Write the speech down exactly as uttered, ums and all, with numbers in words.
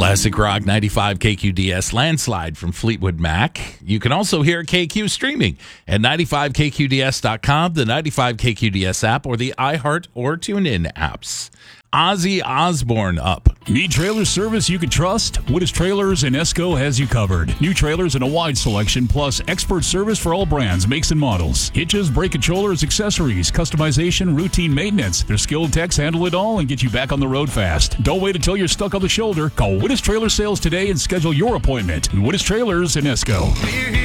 Classic Rock ninety-five K Q D S Landslide from Fleetwood Mac. You can also hear K Q streaming at ninety-five K Q D S dot com, the ninety-five K Q D S app, or the iHeart or TuneIn apps. Ozzy Osbourne up. Need trailer service you can trust? Wittes Trailers in Esco has you covered. New trailers and a wide selection, plus expert service for all brands, makes, and models. Hitches, brake controllers, accessories, customization, routine maintenance. Their skilled techs handle it all and get you back on the road fast. Don't wait until you're stuck on the shoulder. Call Wittes Trailer Sales today and schedule your appointment. Wittes Trailers in Esco.